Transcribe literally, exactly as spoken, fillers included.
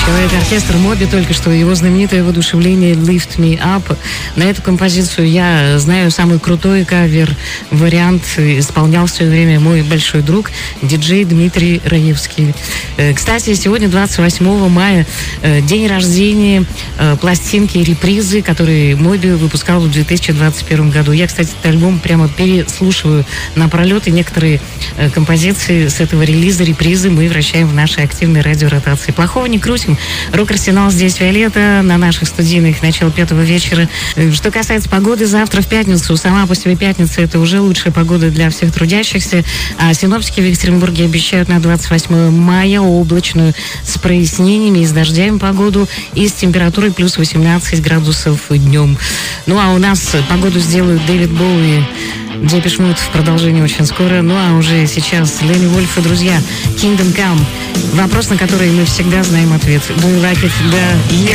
Человек-оркестр Моби только что, его знаменитое воодушевление «Lift Me Up». На эту композицию я знаю самый крутой кавер-вариант. Исполнял в свое время мой большой друг, диджей Дмитрий Раевский. Кстати, сегодня, двадцать восьмого мая, день рождения пластинки «Репризы», которые Моби выпускал в две тысячи двадцать первом году. Я, кстати, этот альбом прямо переслушиваю напролет, и некоторые композиции с этого релиза «Репризы» мы вращаем в нашей активной радиоротации. Плохого не крутим. Рок-арсенал здесь Виолетта на наших студийных начало пятого вечера. Что касается погоды, завтра в пятницу, сама по себе пятница — это уже лучшая погода для всех трудящихся. А синоптики в Екатеринбурге обещают на двадцать восьмое мая облачную с прояснениями и с дождями погоду и с температурой плюс восемнадцать градусов днем. Ну а у нас погоду сделают Дэвид Боуи, Депеш Мод в продолжении очень скоро. Ну а уже сейчас Ленни Вольф и друзья, Kingdom Come. Вопрос, на который мы всегда знаем ответ. Do you like it? Да, yes.